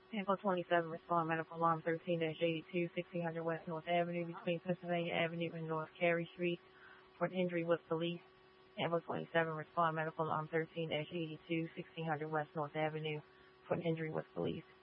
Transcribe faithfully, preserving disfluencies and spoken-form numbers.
Tampa twenty-seven, respond medical alarm thirteen eighty-two, sixteen hundred West North Avenue between Pennsylvania Avenue and North Carey Street for an injury with police. Tampa twenty-seven, respond medical alarm thirteen eighty-two, sixteen hundred West North Avenue for an injury with police.